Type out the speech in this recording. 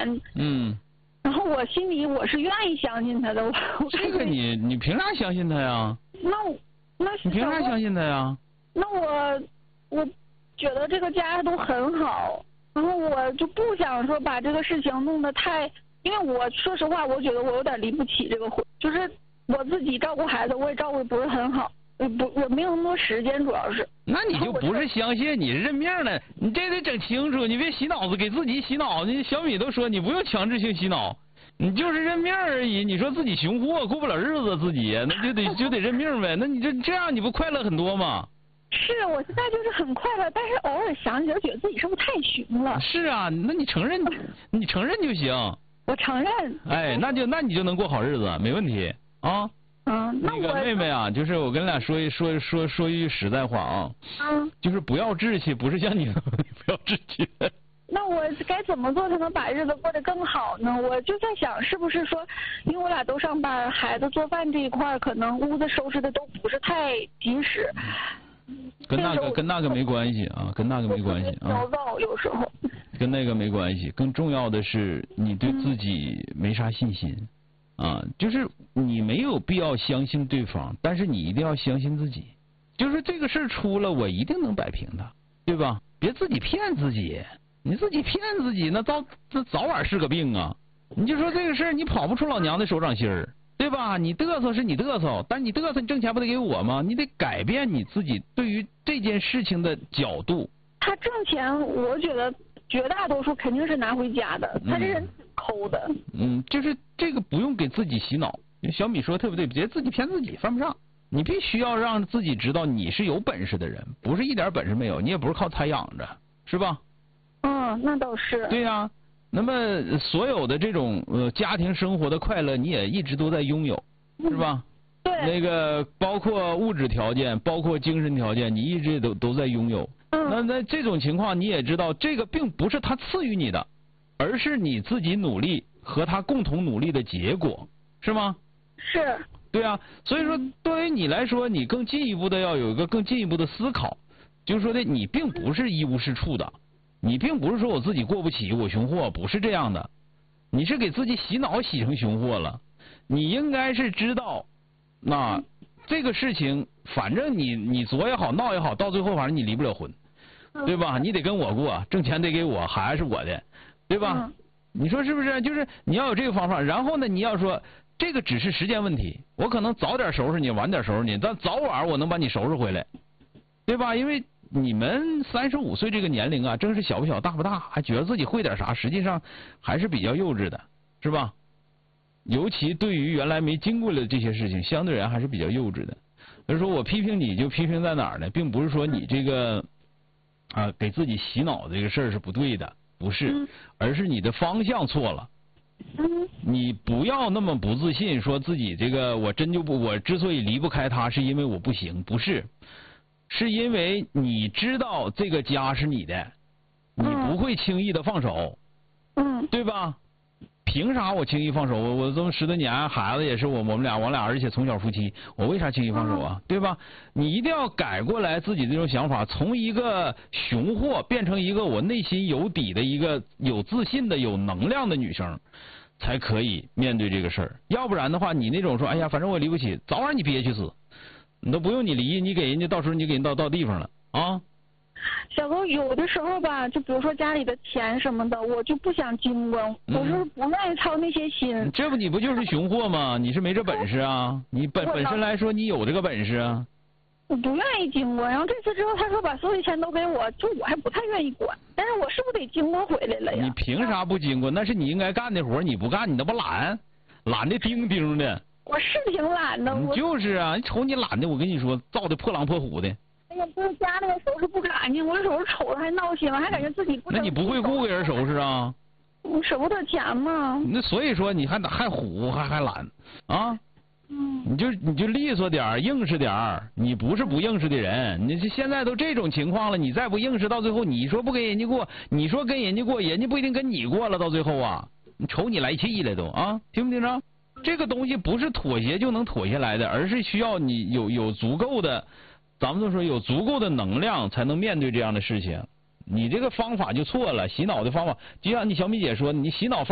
钱。然后我心里我是愿意相信他的。 这个你凭啥相信他呀？ 那你凭啥相信他呀？ 那我觉得这个家都很好，然后我就不想说把这个事情弄得太，因为我说实话，我觉得我有点离不起这个婚，就是我自己照顾孩子，我也照顾不是很好，我没有那么多时间，主要是。 那你就不是相信，你是认命了，你这得整清楚，你别洗脑子给自己洗脑。那小米都说你不用强制性洗脑，你就是认命而已。你说自己熊货过不了日子，自己那就得认命呗。那你这样你不快乐很多吗？ 是，我现在就是很快乐，但是偶尔想起来觉得自己是不是太熊了？ 是啊，那你承认就行。我承认。 哎，那你就能过好日子，没问题啊。那个妹妹啊，就是我跟你俩说一句实在话啊。就是不要志气，不是像你不要志气。 那我该怎么做才能把日子过得更好呢？我就在想，是不是说，因为我俩都上班，孩子做饭这一块可能屋子收拾的都不是太及时。 跟那个没关系啊，跟那个没关系啊。 焦躁有时候。 跟那个没关系，更重要的是你对自己没啥信心啊，就是你没有必要相信对方，但是你一定要相信自己。就是这个事出了，我一定能摆平它，对吧？别自己骗自己，你自己骗自己，那早晚是个病啊。你就说这个事你跑不出老娘的手掌心儿。对吧？你嘚瑟是你嘚瑟，但你嘚瑟你挣钱不得给我吗？你得改变你自己对于这件事情的角度。 他挣钱，我觉得绝大多数肯定是拿回家的，他这人抠的。 就是这个不用给自己洗脑。小米说特别对，别自己骗自己，犯不上。你必须要让自己知道你是有本事的人，不是一点本事没有，你也不是靠他养着，是吧？ 那倒是。 对呀。那么所有的这种家庭生活的快乐，你也一直都在拥有，是吧？ 对。 那个包括物质条件，包括精神条件，你一直都在拥有。那这种情况你也知道，这个并不是他赐予你的，而是你自己努力和他共同努力的结果，是吗？ 是。 对啊，所以说对于你来说，你更进一步的要有一个更进一步的思考，就是说的你并不是一无是处的。你并不是说我自己过不起，我熊货，不是这样的。你是给自己洗脑洗成熊货了。你应该是知道，那这个事情，反正你作也好，闹也好，到最后反正你离不了婚，对吧？你得跟我过，挣钱得给我，孩子是我的，对吧？你说是不是？就是你要有这个方法，然后呢，你要说这个只是时间问题，我可能早点收拾你，晚点收拾你，但早晚我能把你收拾回来，对吧？因为你们35岁这个年龄啊，正是小不小大不大，还觉得自己会点啥，实际上还是比较幼稚的，是吧？尤其对于原来没经过的这些事情，相对而言还是比较幼稚的。所以说我批评你就批评在哪儿呢？并不是说你这个给自己洗脑这个事儿是不对的，不是，而是你的方向错了。你不要那么不自信，说自己这个我之所以离不开他，是因为我不行，不是。是因为你知道这个家是你的，你不会轻易的放手，对吧？凭啥我轻易放手？我这么10多年，孩子也是我们俩而且从小夫妻，我为啥轻易放手啊？对吧？你一定要改过来自己这种想法，从一个熊货变成一个我内心有底的一个有自信的有能量的女生，才可以面对这个事儿。要不然的话，你那种说哎呀反正我离不起，早晚你憋屈死。你都不用你离，你给人家到时候你给人到地方了啊。 小哥有的时候吧，就比如说家里的钱什么的，我就不想经过，我是不愿意操那些心。 这不你不就是熊货吗？你是没这本事啊？你本身来说你有这个本事啊。 我不愿意经过，然后这次之后他说把所有的钱都给我，就我还不太愿意管，但是我是不是得经过回来了呀？ 你凭啥不经过？那是你应该干的活，你不干你那不懒的钉钉的。 我是挺懒的， 就是啊，你瞅你懒的，我跟你说，造的破狼破虎的。 哎呀，就是家里边收拾不干净，我收拾瞅着还闹心，我还感觉自己不。 那你不会雇个人收拾啊？ 我舍不得钱嘛。 那所以说你还虎还懒啊？你就利索点硬实点你不是不硬实的人，你现在都这种情况了，你再不硬实，到最后你说不跟人家过，你说跟人家过，人家不一定跟你过了，到最后啊，你瞅你来气了都啊，听不听着？这个东西不是妥协就能妥下来的，而是需要你有足够的，咱们都说有足够的能量才能面对这样的事情。你这个方法就错了，洗脑的方法，就像你小米姐说，你洗脑方